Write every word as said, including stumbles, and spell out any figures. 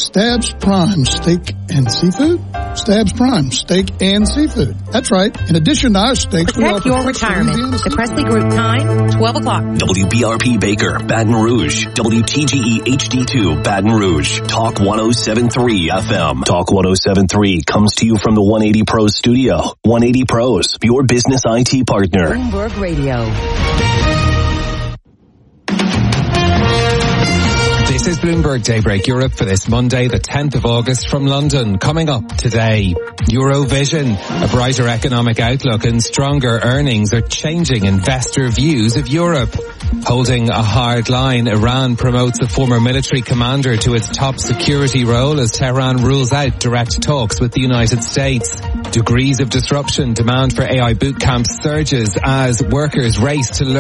Stabs Prime Steak and Seafood? Stabs Prime Steak and Seafood. That's right. In addition to our steaks, we Protect offer your fresh retirement. Louisiana The seafood. Presley Group time, twelve o'clock. W B R P Baker, Baton Rouge. W T G E H D two, Baton Rouge. Talk one oh seven point three F M. Talk one oh seven point three comes to you from the one eighty Pros studio. one eighty Pros, your business I T partner. Bloomberg Radio. This is Bloomberg Daybreak Europe for this Monday, the tenth of August from London. Coming up today, Eurovision, a brighter economic outlook and stronger earnings are changing investor views of Europe. Holding a hard line, Iran promotes a former military commander to its top security role as Tehran rules out direct talks with the United States. Degrees of disruption, demand for A I boot camps surges as workers race to learn